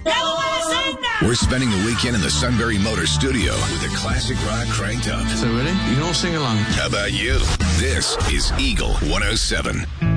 We're spending the weekend in the Sunbury Motor Studio with the classic rock cranked up. So ready? You can all sing along. How about you? This is Eagle 107.